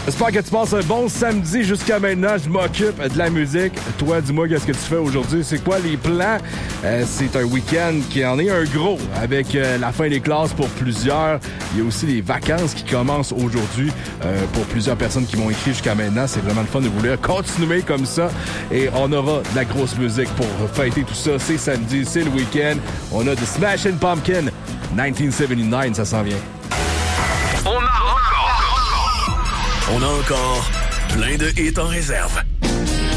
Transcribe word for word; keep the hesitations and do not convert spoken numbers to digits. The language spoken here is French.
J'espère que tu passes un bon samedi jusqu'à maintenant. Je m'occupe de la musique. Toi, dis-moi, qu'est-ce que tu fais aujourd'hui? C'est quoi les plans? Euh, c'est un week-end qui en est un gros avec euh, la fin des classes pour plusieurs. Il y a aussi les vacances qui commencent aujourd'hui euh, pour plusieurs personnes qui m'ont écrit jusqu'à maintenant. C'est vraiment le fun de vouloir continuer comme ça. Et on aura de la grosse musique pour fêter tout ça. C'est samedi, c'est le week-end. On a de Smashing Pumpkins. dix-neuf soixante-dix-neuf, ça s'en vient. On a encore, on a encore plein de hits en réserve.